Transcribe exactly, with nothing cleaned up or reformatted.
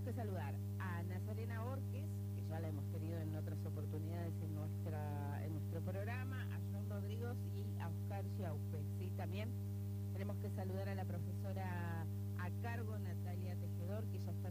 que saludar a Nazarena Borges, que ya la hemos tenido en otras oportunidades en nuestra en nuestro programa, a John Rodríguez y a Oscar Yaupe. ¿Sí? También tenemos que saludar a la profesora a cargo, Natalia Tejedor, que ya está